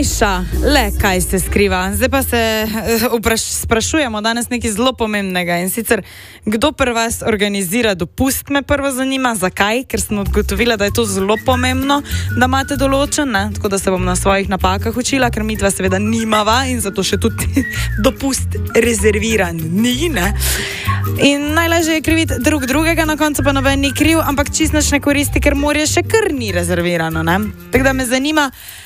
Ajša, le kaj se skriva. Zdaj pa se sprašujemo danes nekaj zelo pomembnega in sicer, kdo pri vas organizira dopust, me prvo zanima, zakaj, ker sem odgotovila, da je to zelo pomembno, da imate določen, ne? Tako da se bom na svojih napakah učila, ker midva seveda nimava in zato še tudi dopust rezerviran ni, ne? In najlažje je kriviti drugega, na koncu pa noben ni kriv, ampak čisto nič ne koristi, ker morje še kar ni rezervirano, ne? Tako da me zanima,